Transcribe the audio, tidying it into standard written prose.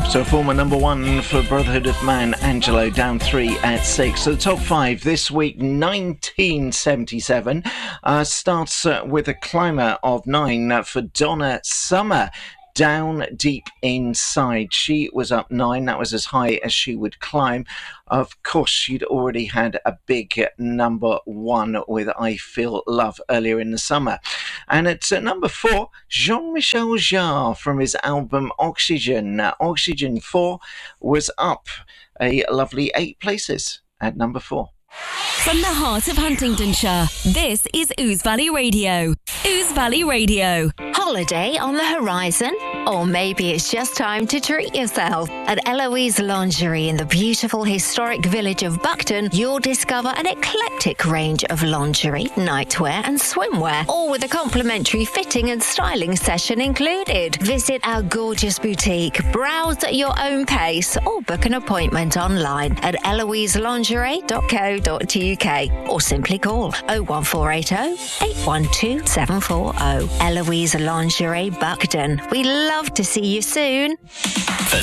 So former number one for Brotherhood of Man, Angelo, down 3 at 6. So the top 5 this week, 1977, starts with a climber of 9 for Donna Summer. Down Deep Inside. She was up 9. That was as high as she would climb. Of course, she'd already had a big number 1 with I Feel Love earlier in the summer. And at number 4, Jean-Michel Jarre from his album Oxygen. Oxygen 4 was up a lovely 8 places at number 4. From the heart of Huntingdonshire, this is Ouse Valley Radio. Ouse Valley Radio. Holiday on the horizon? Or maybe it's just time to treat yourself. At Eloise Lingerie in the beautiful historic village of Buckton, you'll discover an eclectic range of lingerie, nightwear and swimwear, all with a complimentary fitting and styling session included. Visit our gorgeous boutique, browse at your own pace, or book an appointment online at eloiselingerie.co.uk or simply call 01480 812 740. Eloise Lingerie Buckton. We love to see you soon.